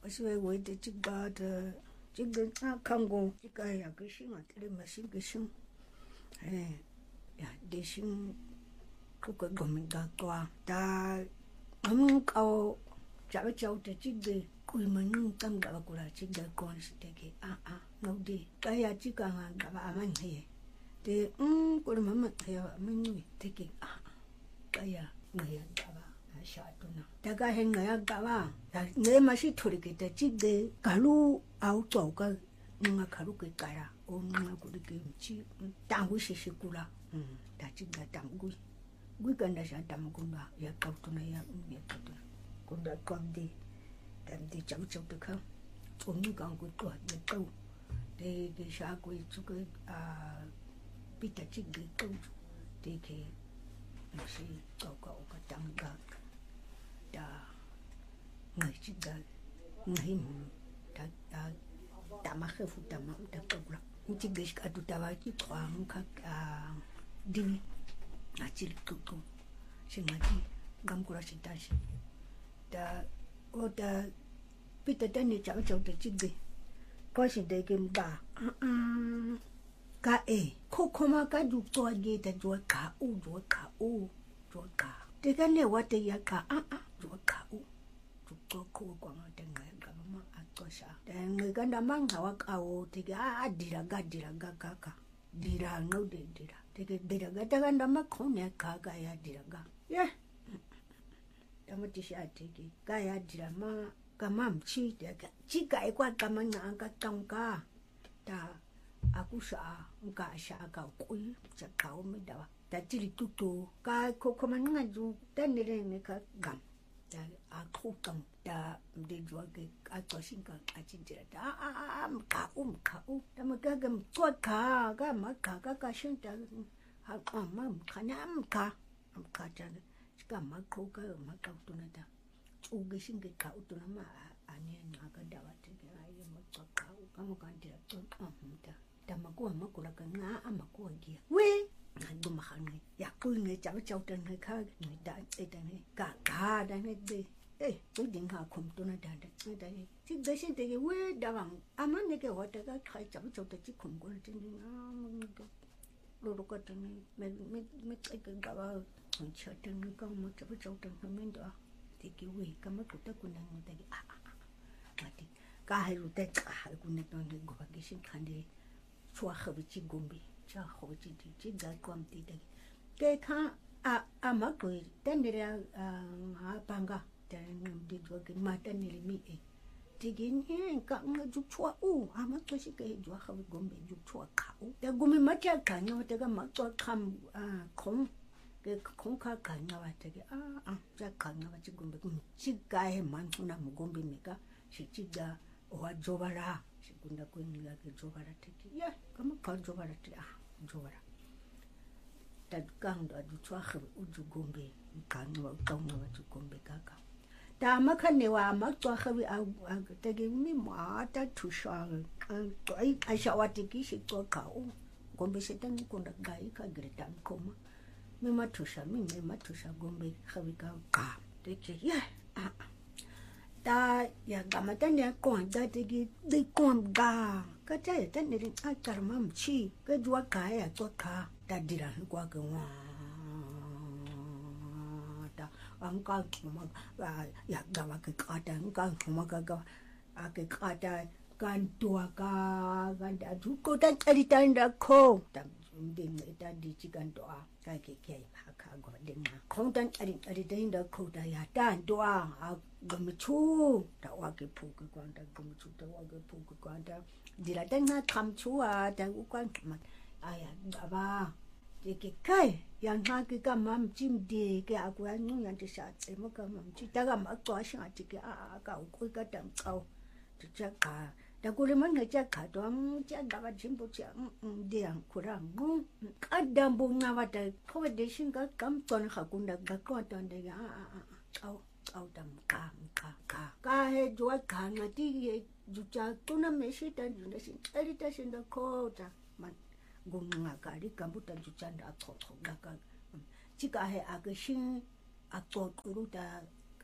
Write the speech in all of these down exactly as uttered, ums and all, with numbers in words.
Oswe wede chigada chiga kango chiga ya gishin atele masin gishin eh ya deshin kuka gominga kwa da amun kao chabe chau te chigde kuimanun tanga bakula chiga kon steke a a ngodi kaya chiga nga ba aman he de um kulmama ya minu teke a kaya ngaya ba shatuna daga henga ya gawa ne mashi thorike te chigde galu au toka nga kalu ke kara o nga kulike chi tangu shishikula um ta chigda tangu gui kanda sha tamgunga ya kautuna ya ya katuna kunda kamdi tamdi chau chau te kha umi kangu to de kau de de sha kui chuke a pita chigde kau de ke mashi toka o katanga da ngai chigda ngai ta ta ta ma khefu ta ma ta kabla nti gesh ka tu ta wa ki kwa mka a dini a chil tutu singati gam kura sitashi da o da pita tani chau chau te chigde ko si de ke mba ka e ko koma ka du to ge ta jo ka u jo ka u jo ka te ka ne wa te ya ka a a jo ka u jo ko ko kwa ma te ngai ga ma a to sha de ngai ga nda mang ha wa ka o te ga a dira ga dira ga ka ka dira no de dira te ke dira ga ta ga nda ma ko ne ka ga ya dira ga ye ta ma ti sha te ke ga ya dira ma ka ma mchi te ga chi ga e kwa ka ma na ka tong ka ta aku sha nga sha ka ku cha ka o me da ta ti li tu tu ka ko ko ma nga ju ta ne re ne ka gam ta a ku kam ta de jo ke a to shin ka a chi jira ta a ka um ka u ta ma ka gam ko ka ga ma ka ka ka shin ta ha ka ma ka na am ka am ka ta ka ma ko ka ma ka tu na ta u ge shin ke ka u tu na ma a ne na ka da wa te ke ai ma ka ka u ka mo ka dira to a ta ta ma ko ma ko la ka nga a ma ko gi we ndu ma khane ya ku nge cha cha ta nge kha nge da e ta ne ka ka da ne de eh tu ding ha khum tu na da da da ne ti da shi de we da bang a ma ne ke wa ta ka khai cha cha ta chi khum ko tin ni a ma ko lo ro ka ta ne me me me ka ga ba khum cha ta ni ka ma cha cha ta na men da ti ki we ka ma ku ta ku na nge ta ki a a ma ti ka ha lu ta ka ha ku ne to ne go ba ki shin khande chua khabi chi gombe cha kho chi ti chi ga kwam ti de ke kha a a ma ko ten de a panga ten de jo ke ma ten ni mi e ti gi ni ka nga ju chua u a ma ko shi ke jo khabi gombe ju chua kha u de gombe ma cha ka nya te ga ma chua kham a khong ke khong kha ka nya wa te a a cha ka nya wa chi gombe ku chi ga he man na mu gombe me ka shi chi ga wa jobara sekunda ko ni la ke jobara te ya kama ka jobara te ah jobara ta kang da du chwa khe u ju gombe ka no ka no ju gombe ka ka ta ma kha ne wa ma chwa khe a te ge mi ma ta thu sha ka ai a sha wa te ki shi to ka u gombe se tan ko nda ga i ka gre ta ko ma mi ma thu sha mi mi ma thu sha gombe khe ka ka te ke ya ah ta ya gama ta ne ko da te gi de ko ga ka ta ta ne rin a tar mam chi ka jwa ka ya to ka ta dira ko ka wa ta an ka ma ya gama ka ka ta an ka ma ka ga a ke ka ta kan to ka ga da du ko ta ri ta nda ko ta de ne ta di chi kan to a ka ke ke ha ka go de na ko ta ri ri de nda ko ta ya ta to a gam chu ta wa ke phu ke kwan ta gam chu ta wa ke phu ke kwan ta di la ta na tham chu a ta u kwan ma aya ba ba de ke kai ya na ke ka mam chim de ke a kwa nu yan ti sha te mo ka mam chi ta ga ma kwa sha ti ke a ka u ko ka tam kau ti cha ka ta ku le man ga cha ka to am cha ga ba chim bu cha de an ku ra ngu ka dam bu na wa ta ko de shin ga kam ton kha kun da ga ko ton de a a a kau au dam ka ka ka ka he jo ka na ti ye ju cha tu na me shi ta ju na shin ari ta shin da ko ta man gung nga ka ri kam bu ta ju cha da ko ko ga ka chi ka he a ga shin a to ku ru ta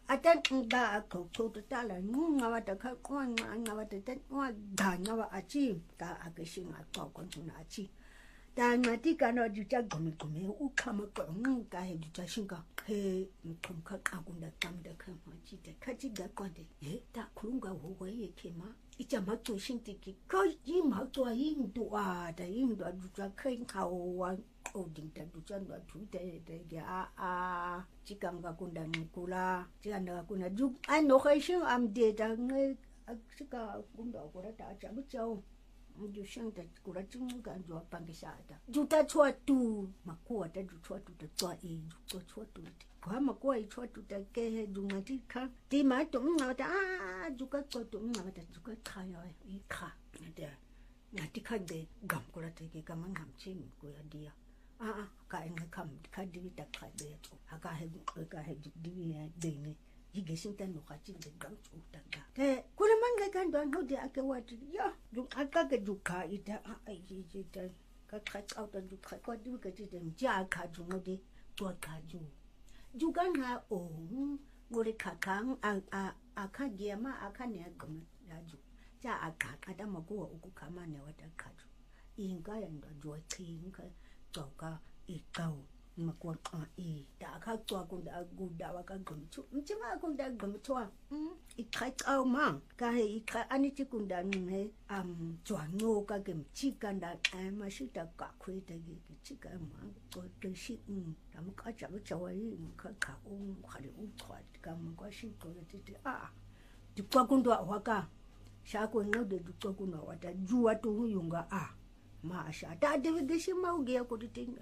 atan nga ko to ta la nga wa ta kha kwa nga wa ta ta wa da nga wa achi ta akashi nga to ko na achi ta nga ti ka no ju cha gomi gomi u khama ko nga he ju cha shinga he mkhum kha ka ku da tam da kha ma chi ta kha chi ga kwa de he ta khunga ho ho ye ke ma i cha ma to shin ti ki ko yi ma to yin do a da yin do ju cha khain kha wa o ding ta du cha do tu te te ga a a chi kam ga kun da kula chi an ga kun ju ai no khai shin am de da nge chi ka kun do ko ta cha bu chao ju shin ta ku ra chung ga jo pang ge sha da ju ta chua tu ma ko ta ju chua tu ta chua i ju chua tu kwa ma ko i chua tu ta ke ju ma ti kha ti ma tu ma ta a ju ka ko tu ma ta ju ka kha ya i kha da na ti kha de gam ko ra te ke ka man gam chi ko ya dia a a ka en ka ka di ta kha de to ha ka he ka he di ya de ne yi ge shin ta no ka chi de gam chu ta ga ke ku na man ga kan do no de ake wa ti ya ju aka ga ju ka i ta a ai ji ji ta ka kha au ta ju kha ko di ka ti de ja ka ju no de to ka ju ju ga na o ngo re kha kang a a a kha ge ma a kha ne ga ma ya ju ja a ka ka da ma ko u ku ka ma ne wa ta kha ju in ga ya ndo jo ti ka to ka i ka ma ko a i da ka to ku da gu da wa ka gum chu chi ma ku da gum chu i kha ka ma ka he i kha ani chi ku da ni he am chwa no ka gum chi kan da ai ma shi ta ka khwe da gi chi ka ma ko ke shi da ma ka cha ba cha wa yi ka ka u kha ri u khwa ka ma ko shi ko ti ti a di kwa ku ndo wa ka sha ko no de du ko ku no wa ta ju wa tu yu nga a ma sha ta de ge shi ma u ge ko ti ti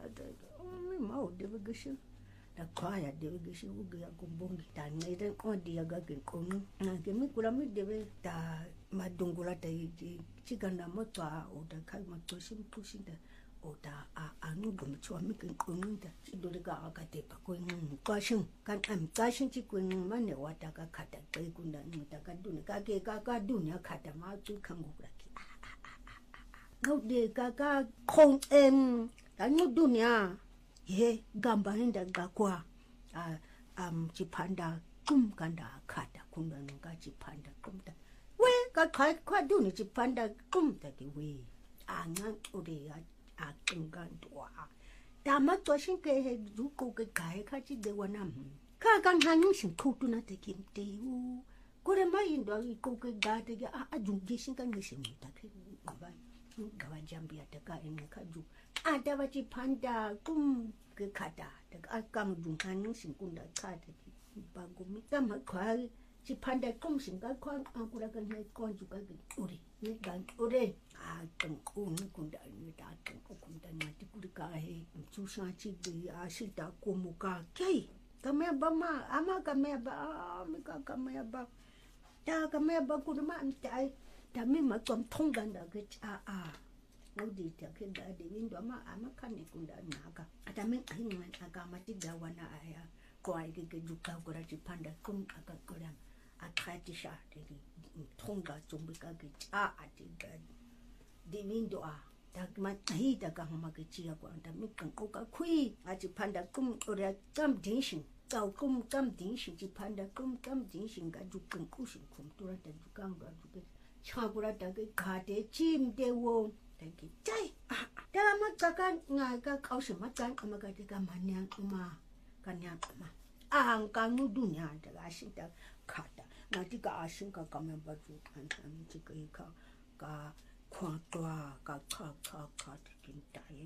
ma o de ge shi da kwa ya de ge shi u ge ko bongi ta ne de ko di ya ga ge ko na ge mi ku la mi de ta ma dungula ta yi chi ga na mo ta o da ka ma to shi pu shi da o da a a nu ge mi chwa mi ge ko ni da chi do de ga ga te pa ko ni ka shin kan am ka shin chi ko ni ma ne wa ta ka kha ta ke ku da ni ta ka du ni ka ke ka ka du ni kha ta ma tu khang gu la ki ngau de ka ka khong em ta nu du ni a ye gamba nda gakwa a am chipanda kum kanda khata kunda nga chipanda kumta we ka khai kwa du ni chipanda kumta ki we a nga ore a kunga dwa ta ma to shin ke he du ko ke kai kha chi de wana ka kan han shin ku tu na te kim te u ko re mai ndo ko ke ga te a a ju ge shin kan ge shin ta ke ba ga ba jambia ta ka en ka ju a da ba chi panda kum ke khata da a kam du han shin kun da khata ba go mi ta ma khwa chi panda kum shin ka khwa a ku ra kan ne kon ju ka ge ore ni ga ore a kan ku ni kun da ni da kan ku kun da na ti ku ka he chu sha chi de a shi ta ko mu ka kai ka me ba ma ama ka me ba mi ka ka me ba ta ka me ba ku ma an ta ta mi ma kom thong gan da ge a a no di ta ke da de win do ma ama ka ne kun da na ka ata men ai ngan aga ma ti da wana aya ko ai ge ge ju ka ko ra chi panda kum aga ko ra a tra ti sha de thong ga chung bi ka ge a a ti ga de win do a ta ma ai da ka ma ge chi ko anta mi kan ko ka khui a chi panda kum ko ra kam din shin cao kum kam din shin chi panda kum kam din shin ga ju kan ku shin kum to ra ta ju kan ga ju ge cha ko ra ta ge kha de chim de wo Thank Jai. Dalam makan ngaga kau semakan amaga tiga manyang uma kanyang uma. Ahang kamu dunia daga asyik dah kata. Nanti ka asyik ka kami baju kan kami jika ika ka kuat tua ka ka ka ka tikin tay.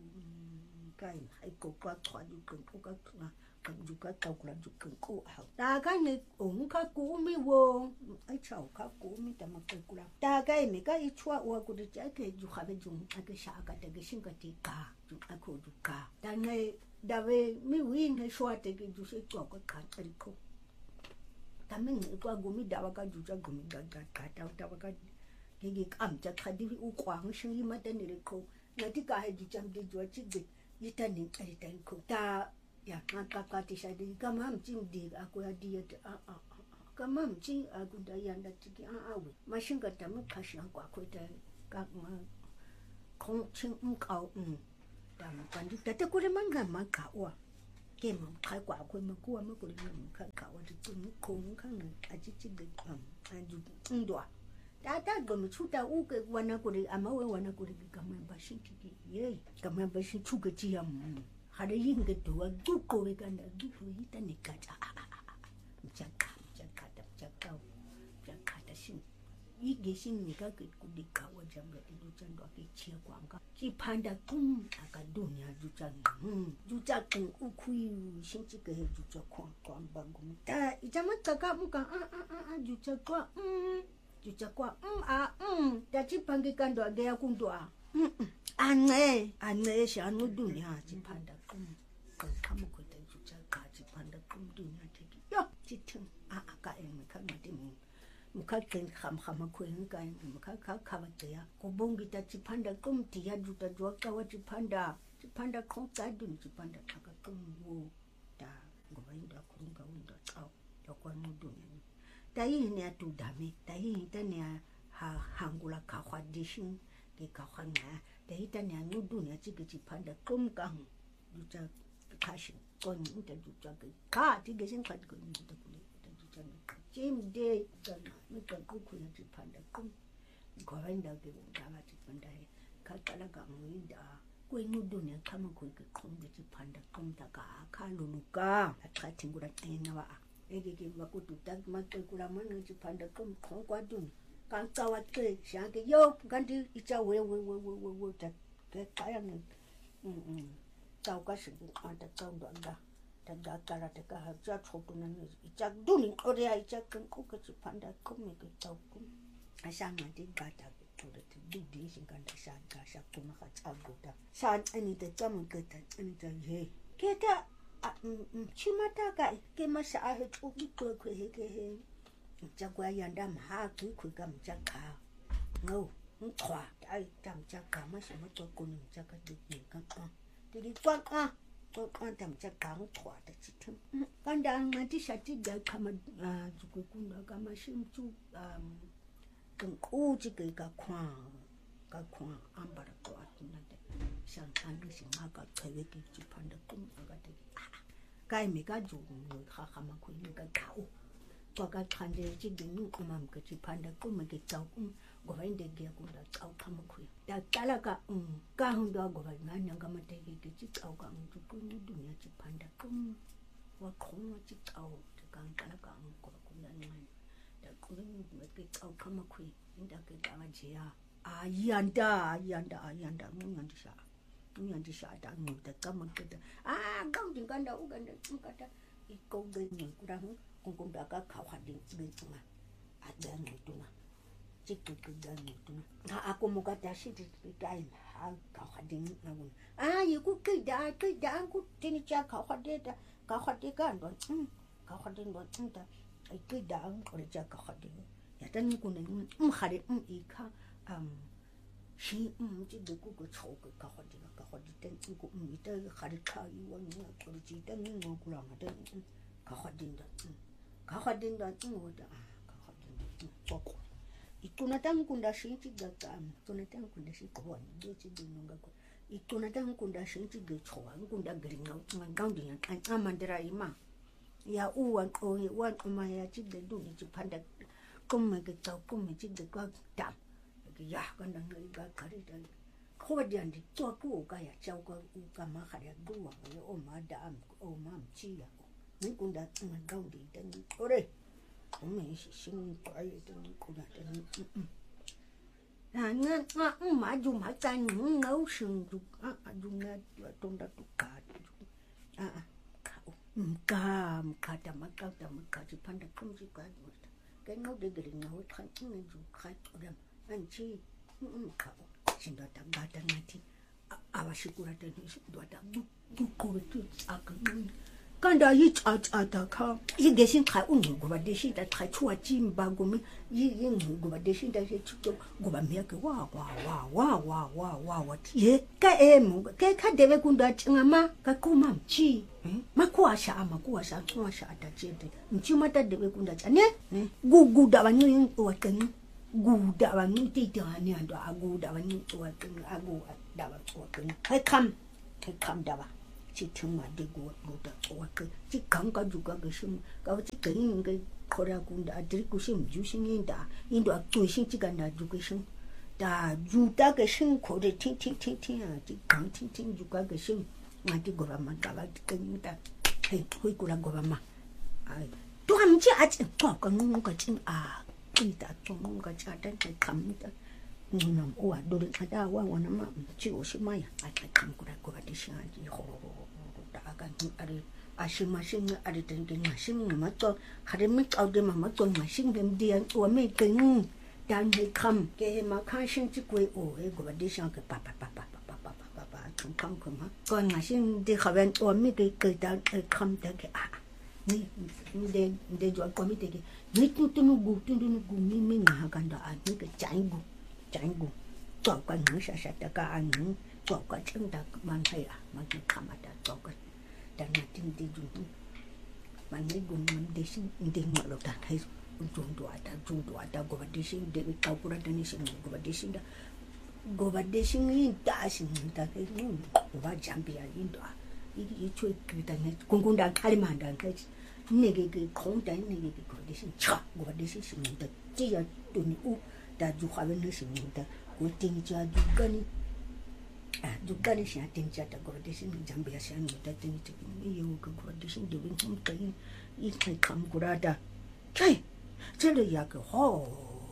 Kain hai ko ka kuat juga ko ka ka juga kau kena juga ko. Daga ni ong ka ko mi wo. Ai chau ka ko mi ta ma ko kula. Daga ni ka i chua wa ko de ja ke ju kha be ju ka sha ka de ge shin ka ti ka ju ka ko ju ka. Dan ne da we mi win he shwa te ge ju se ko ka ka ri ko. Ta min ko go mi da wa ka ju ja go mi ga ga ka ta ta wa ka ge ge am ja ka di u kwang shin yi ma ta ni ko. Na ti ka he ju jam de ju chi ge yi ta ni ta ta ko. Ta ya ka ka ti sha de ka mam jing de aku ya di a a ka mam jing aku da yan da ti a a we ma shin ka ta ma ka shan kwa ko ta ka ma kong ching um kau um da ma kan di ta ta ko le man ga ma ka wa ke mo kha kwa ko mo ku mo ko le mo kha ka wa ti ku ko kha no a chi chi ge am a ju ndwa ta ta go mi chuta u ke wana ko le ama we wana ko le ka mo ba shi ki ye ka mo ba shi chu ge ji am ha de yin ge do wa du ko we ka na du ko yi ta ne ka cha cha ka cha ka ta cha ka cha ka ta shin yi ge shin ni ka ke ku di ka wa jam la ti du chan do ke chi kwa ka chi panda kum aka dunya ju chan hm ju cha ken u khu shin chi ke ju cha kwa kwa ba gum ta i jama ka ka mu ka a a a ju cha kwa hm ju cha kwa hm a hm ta chi pangi kan do ge ya kun do a hm ane ane sha nu dunya chi panda kum ka ka mu ko ta ju cha ka chi panda kum dunya te ki yo chi thum a a ka en ka ma ti mu mukhaken kham kham ko en ka mukha kha kha wa te ya ko bongi ta chi panda kum ti ya ju ta jo ka wa chi panda chi panda khong ka dun chi panda ka ka kum wo ta go ba inda ko nga unda ta to ko nu dunya ta yi ne tu da me ta yi ta ne ha hangula ka khwa dishin ke ka khwa na ta yi ta ne nu dunya chi ke chi panda kum ka ju ta ka shi ko ni ta ju ta ka ti ge shin ka ko ni ta ku ta ju ta Jim Day dan mika kuku na Jipanda kum goenda ke ngama Jipanda ka kala ka muinda ko nudunya kama ko ke khombe Jipanda kum ta ka ka luluka athati ngura tena wa ege ke wa kutu tak makwe kula mwana Jipanda kum khongwa dun ka tsawa ke shake yo ganti icha we we we we we ta ke kaya ni mm mm tsaw ka shi anta tsaw ndo anda da kala te ka ha cha choku na ni cha duni ore ai cha kan ko ka chi panda ko me ke tau ku a sha ma ti ga ta ko de du di shin kan da sha ga sha ko ma ka cha go ta sha ani te cha mo ke ta ani ta ye ke ta chi ma ta ka ke ma sha a he chu ki ko ko he ke he cha kwa ya nda ma ha ki ku ka ma cha ka no khwa ai tam cha ka ma sha ma to ko ni cha ka de ni ka ka ti di kwa ka ko kantam cha kang thwa ta chi thum kandang ma ti sha ti ga khama ju ko kun da ka ma shim chu um kan ko chi ke ka khwa ka khwa am ba ra ko at na de shan kan ri shi ma ka thwe ki chi phan da kum ga de kai me ka ju no kha kha ma ko ni ka ka o ko ka khan de chi de nu ko mam ka chi phan da kum ke chau kum go ba inde ge ko da chau kha ma ko da kala ka um ka hu da go ba na nyang ka ma te ki chi chau ka mu ko ni dunya chi phan da kum wa khong wa chi chau de ka kala ka mu ko ko na ni da ko ni ma ke chau kha ma ko inda ke ka ma ji ya a yanda yanda yanda mu nyan di sha mu nyan di sha da mu da ka ma ke da a ka din kan da u kan da ka ta i ko ge ni ku da mu ko ko da ka kha din chi tu ma a da ni tu ma chi ku ku da ni tu na a ko mo ka ta shi ti ka i ha ka kha din na mu a yi ku ke da ke da ku ti ni cha ka kha de da ka kha de ka ndo ka kha de ndo ta ai ke da ko de cha ka kha de ya ta ni ku ne um kha de um i kha um shi um ji de ku ko chou ka kha de ka kha de ten ku um i ta kha de kha yi wa ni ko ji ta ni ngo ku la ma de ka kha de da ka kha de da ngo da ka kha de ko ko ikuna tang kunda shi chi ga ka tuna tang kunda shi ko ni de chi de ngo ko ikuna tang kunda shi chi ge chou an kunda ge ngo ngang gang de an amandra i ma ya u wan ko wan ma ya chi de du ni chi phanda kum me ge chau kum me chi de ka ta ge ya kan dang ngai ga ka ri da ko ba dian di to ku ga ya chau ka u ka ma kha ya du wa ya o ma da am o ma chi ya ni kunda ngang gang de de ko re ko me shi shin ko ai de ku da de na nga nga ma ju ma ta ni ngau shin ju a ju na tong da tu ka a a ka ka ta ma ka ta ma ka ji phanda kum ji ka cái ngau de de ngau khan ni ju kha da an chi ka shin da ta ga ta na ti a ba shi ku ra ta ni do da bu bu ko tu a ka kan da yi cha cha da ka yi ge shin khai un go ba de shi da khai chua ji ba go mi yi yin go ba de shi da shi chu go ba me ke wa wa wa wa wa wa wa wa ye ka e mu ke ka de ve kun da chinga ma ka ku ma chi ma ku a sha ma ku a sha ku a sha da je de chi ma ta de ve kun da cha ne gu gu da ba ni wa ken gu da ba ni ti ta ni a gu da ba ni wa ken a gu da ba wa ken kai kam kai kam da ba chỉ thương mà đi qua ngủ đã qua cái chỉ cảm cái juga cái sim cái chỉ cái những cái khó ra cũng đã đi cũng sim ju sim in đã in đó tuổi sim chỉ cần là ju cái sim đã ju đã cái sim khó để thiên thiên thiên thiên à chỉ cảm thiên thiên juga cái sim mà cái gọi mà cái cái những ta hay hơi gọi là gọi mà ai tôi làm gì à chứ có cái ngon cái chân à cái đã trong ngon cái cha đến cái cảm đó nằm ủa đồ điện ada wa wa nama chịu sĩ mai ai cái cảm của của cái gì à gì hồ đã cái ari asim asim ari tên cái asim mà cho hari mấy câu để mà mất tuần mà sinh về đi ăn uống mấy cái đang đi khăm cái mà khai sinh chỉ quay ủa cái của cái gì cái pa pa pa pa pa pa pa pa pa không khăm không hả còn mà sinh đi khăm ăn uống mấy cái cái đang khăm đang cái à ni de de jo ko mi te ke ni tu tu nu gu tu nu gu mi mi nga kan da a ni ke chai gu chai gu to ka nu sa sa ta ka an nu to ka chen da man hai a man ki kama da to ka da na tin di ju man ni gu man de sin de ma lo da hai ju do da ju do da go ba de sin de ka pura da ni sin go ba de sin da go ba de sin ni da sin da ke nu ba jam bi a yin do 이 초에 그다음에 공공당 칼만당 그 내게 그 공당 내게 그 거기서 차 뭐가 되시 심는다 찌야 돈이 우다 주하면 심는다 그 땡자 주간이 아 주간이 샤 땡자다 거기서 잠비야 샤는다 땡지 이요 그 거기서 되는 홈까지 이렇게 감고라다 kai 저를 야그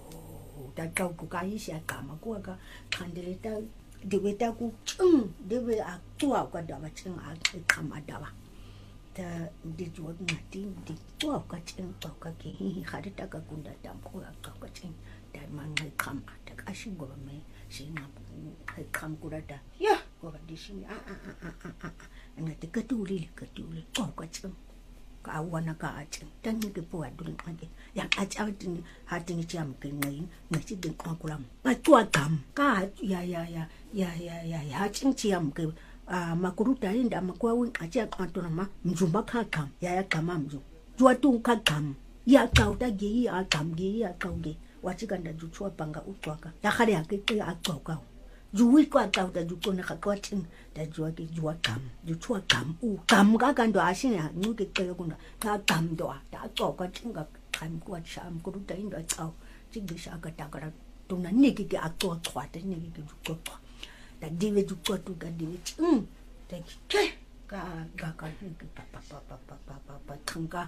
다 가고 가이시야 까마고가 칸들이다 dewe ta ku chung dewe a tua ka da ba chung a kama da ba ta de jo na ti de tua ka chung to ka ki hi ha de ta ka kun da tam ko ka ka chung da man ngai kam ta ka shi go me shi na kai kam ku da da ya go ba di shi a a a a a na te ka tu li ka tu li ko ka chung ka wa na ka chung ta ni ke po a du ka ke ya a cha tin ha tin cham ke ngai na chi de ko ku lam ba tua kam ka ya ya ya ya ya ya ya chinchi ya mke ah makuruta inda makwa win acha kantona ma mjumba ka kam ya ya kama mju jua tu ka kam ya kauta ge ya kam ge ya kauge wachikanda juchwa panga utwaka ya khale ya ke ya tsoka juwi kwa kauta jukona ka kwatin da jua ke jua kam juchwa kam u kam ka kando ashin ya nuke ke kuna ta kam do ta tsoka tinga kam kwa sham kuruta inda tsao chigisha ka takara tuna niki ke atwa twata niki ke jukwa da diwe du ko tu ga diwe um da ke ga ga ga ke pa pa pa pa pa pa pa pa thanga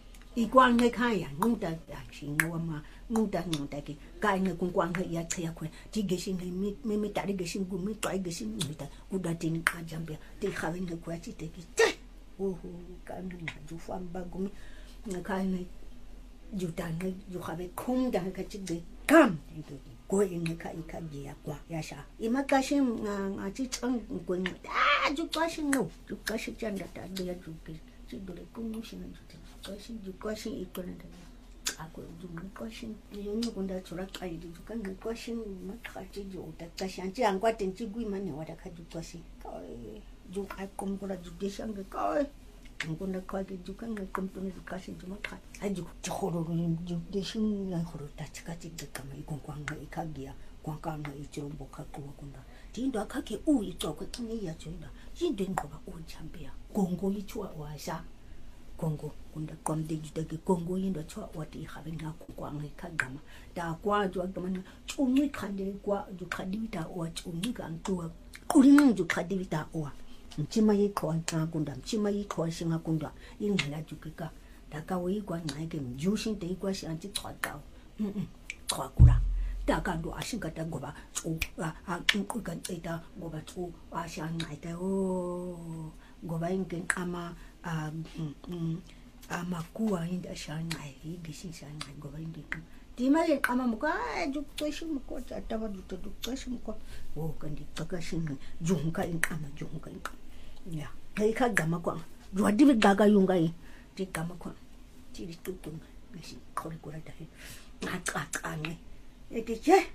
i kwang ne khai ya ngu da ya chi ngo ma ngu da ngu da ke ga ne kung kwang ya cha ya kwe ti ge shin mi mi mi ta ri ge shin gu mi twai ge shin mi ta ku da tin ka jam be ti kha ne kwa chi te ki te o ho ka ne ma ju fam ba gu mi ne khai ne ju da ne ju kha be khung da ka chi de kam go in ka i ka gi ya kwa ya sha i ma ka shin nga chi chang go ni a ju ka shin no ju ka shin chan da da ya ju ki chi do le kum shin na ju ka shin ju ka shin i ko na da a ko ju ma ka shin ni ni ko da chura ka i ju ka ni ka shin ma ka chi ju da ka shan chi an kwa tin chi gui ma ne wa da ka ju ka shin ka ju ka kum ko da ju de shang ka ko na ka ge ju ka ni kum to ni ka shin ju ma ka a ju ho ro ju de shin na ho ro ta chi ka chi de ka ma i ko kwang ga i ka gi ya kwang ka na i ju bo ka ko ko da tin da ka ke u i to ko tin ya ju da yin den ko ba u cham be ya gong go i chua wa sha gong go kun da kom de ju da ge gong go yin da chua wa ti ha ben ga ko kwang i ka ga ma da kwa ju ga ma chu ni kan de kwa ju ka di ta wa chu ni ga ko ku ni ju ka di ta wa chima yi ko ta kun da chima yi ko shin ga kun da yin la ju ka da ka wi kwa ngai ke ju shin de kwa shin ji chwa da mm mm kwa ku la da ka do a shin ka da go ba chu a a ku ka e da go ba chu a sha ngai da o go ba yin ken ama a mm ama ku a yin da sha ngai yi gi shin sha ngai go ba yin di ma le ama mo ka ju ko shin ko ta ta ba ju to du ko shin ko o kan di ka ka shin ju ka in ama ju ka in ya kai ka ga ma kwa ju di ga ga yung ga yi di ga ma kwa ti di tu tu ga shi ko ri ko ra da na ka ka ne e ke che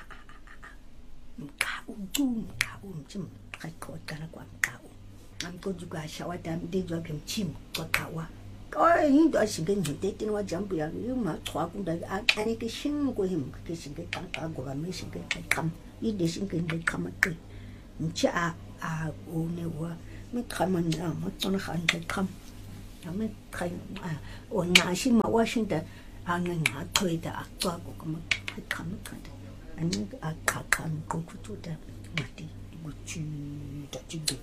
ka u ju ka u chim kai ko ka na kwa ka u am ko ju ga sha wa da de jo kem chim ko ka wa ko yin do shi gen de tin wa jam bu ya yu ma chwa ku da a ani ke shin ko him ke shin ke ka ka go ba me shin ke kam yi de shin ke de kam ke cha a o ne wa me khaman na mo tsona khan te kham ya me khai o na shi ma Washington ang nga thoida akwa ko kuma kham kham ani akha ko ku tu da mati ku chu da chi de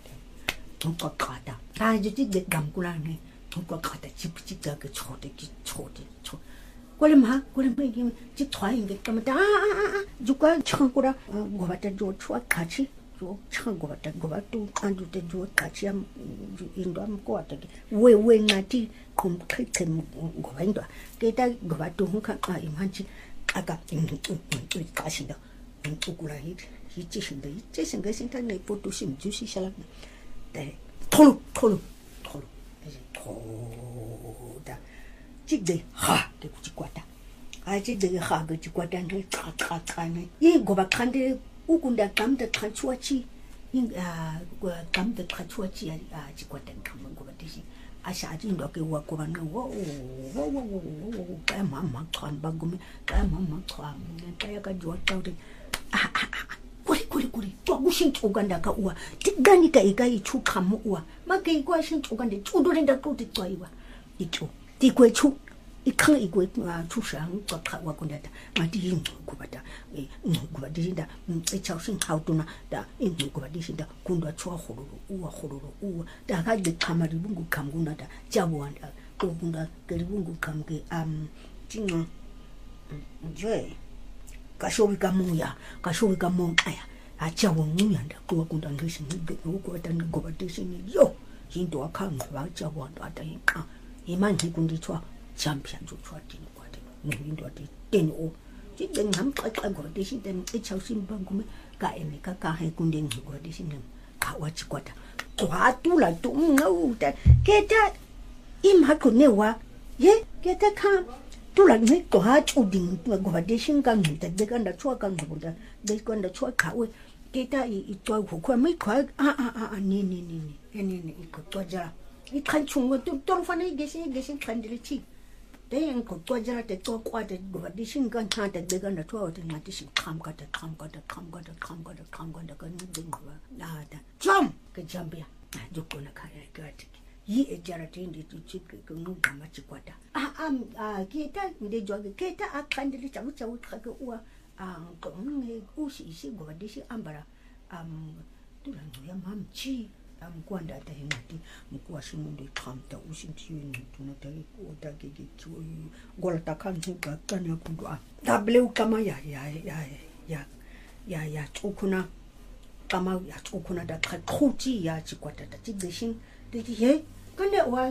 to ka khada ta ji ji de gam ku la ne to ka khada chi chi da ke chode ki chode cho过来嘛，过来嘛，因为这团应该干嘛的啊啊啊啊！就光唱过了，我把这做出卡起，做唱过的，我把都按住的做卡起啊，就应该么过的，喂喂那的，空开开我应该，给他我把都红看啊，一满去，啊个嗯嗯嗯对卡起的，嗯做过来一一这行的，这行个现在内部都是唔就是下来，对，拖路拖路拖路，那是拖的。这个哈，这个就怪的，啊，这个哈个就怪的，那咔咔咔呢，因我把看的，我跟他讲的看出去，因啊，我讲的看出去啊，啊，就怪的，他们我把这些，啊，下次那个我我那我我我我我我我该慢慢看吧，我们该慢慢看，该要个做到的，啊啊啊！过来过来过来，做我先做干的个我，这个你个一个一出看我，嘛给我先做干的，做到人家做的做我，一做。地鬼出，一看一鬼啊，出上个看我过来的，嘛第一我把它，诶，嗯，我把这些的，嗯，一超生好多呢，的，嗯，我把这些的，滚到出火炉炉，哇，火炉炉，哇，大概的看嘛，的bungu看过那的，家完的，都bungu的，给的bungu看给，嗯，这个，嗯，对，个稍微个梦呀，个稍微个梦，哎呀，啊，家完梦样的，我滚到那些，我我到那我把这些呢，哟，人多看我把家完的等于看。一满天工地出，champion就出进过的，你印度的电脑，这人他们开开过的是的，一超新办公的，改没改改还工地过的是呢，啊我去过的，抓住了都我的，给他一马过那话，耶，给他看，都了没抓住定过的新干的，这个那错干过的，这个那错卡位，给他一一抓火快没快，啊啊啊啊，你你你你，你你一个抓着。一看chung我都都反正一个星一个星看的去，但人个国家的做挂的，我的心肝他的这个那做的那的是看过的看过的看过的看过的看过的个那个那的 jump 个 jump 呀，就过来看那个这个，一一家的天的就这个个弄他妈去挂的啊啊啊！给他你得做个，给他啊看的找找看个我啊，个那故事是我的是安巴拉啊，突然我要妈咪去。am kwanda ta hingati mkwa shimundo kamta usintiyo tunata ota kiki tuyo gola takantu bakanya kundwa tableu kama ya ya ya ya ya ya tukuna kama ya tukuna da khuti ya chikwata ta tigishin titi he kande wa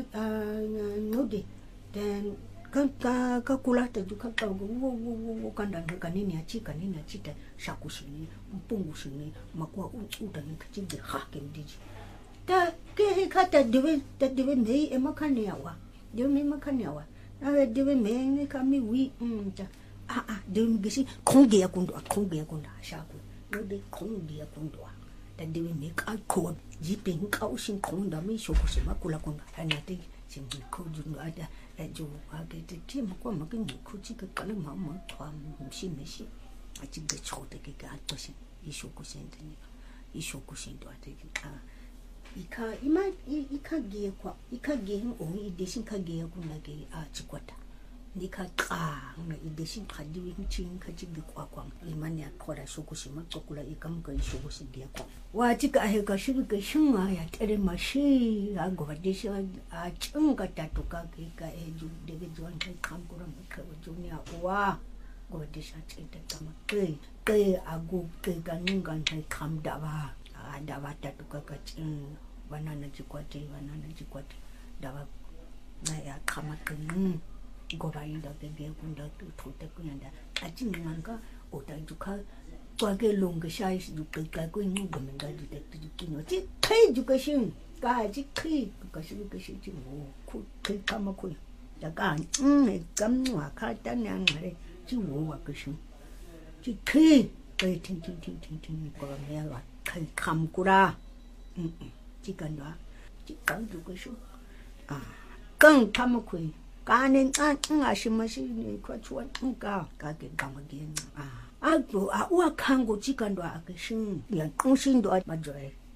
ngode then kan ka ka kulata duka ka wo wo wo kanda kanini ya chika nini ya chita shakushini mpungushini makwa uta nikachinde hake ndiji ta ke kata dewe ta dewe nei emakaniawa dewe nei makaniawa na dewe nei kami wi um ta ah ah dewe gisi konge ya kundwa konge ya kundwa shaku no de konge ya kundwa ta dewe nei ka ko jipin ka usin konda mi shoku sima kula kundwa hanati singi ko junga ada ejo age te ti makwa makin ko chi ka kana mama twa mshi meshi achi ge chote ke ka toshi ishoku sente ni ishoku sente ate ka ika ima ika ge kwa ika ge o ideshin ka ge kuna ge a chikwata nika ka na ideshin khadiwi chin ka chigi kwa kwa imani ya khora shokushima tsokula ikam ka shokushi ge kwa wa chika he ka shibi ka shunga ya tere mashi a go deshi a chunga tatuka ge ka e ju de ge jon ka kam kura maka junia wa go deshi a chita kama ke ke agu ke ganunga ka kam dawa dawa tatuka ka chin banana jikwati banana jikwati dawa na ya kama kan goba inda bebe kunda tuta kunda ajin nanga oda juka twage longa shai juka ka ko ngu gomenga juta tukino ti kai juka shin ka ji kai ka shi ka shi ji wo ku kai kama ko da ka mm kam wa ka tan yang re ji wo wa ka shin ji kai kai tin tin tin tin tin ko me wa kai kam kura mm chỉ cần đó chỉ cần được cái số à cần tham một khối cái nên ăn ăn gì mà gì quá chuột ăn cả cái cái cầm cái à à rồi à uống khang của chỉ cần đó cái sinh liền không sinh đó mà rồi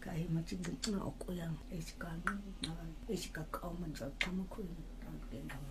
kai macigna okuyan esikang esikakaw man sa tamakun